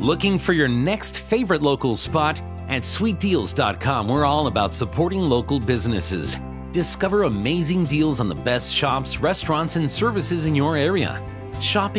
Looking for your next favorite local spot? At sweetdeals.com, we're all about supporting local businesses. Discover amazing deals on the best shops, restaurants, and services in your area. Shopping